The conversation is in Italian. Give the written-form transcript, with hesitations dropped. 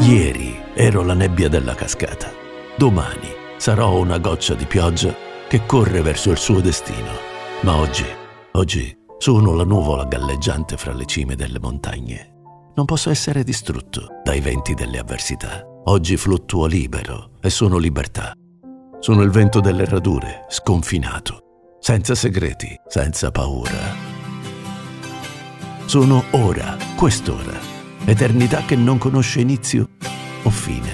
Ieri ero la nebbia della cascata. Domani sarò una goccia di pioggia che corre verso il suo destino. Ma oggi sono la nuvola galleggiante fra le cime delle montagne. Non posso essere distrutto dai venti delle avversità. Oggi fluttuo libero e sono libertà. Sono il vento delle radure, sconfinato, senza segreti, senza paura. Sono ora, quest'ora, eternità che non conosce inizio o fine.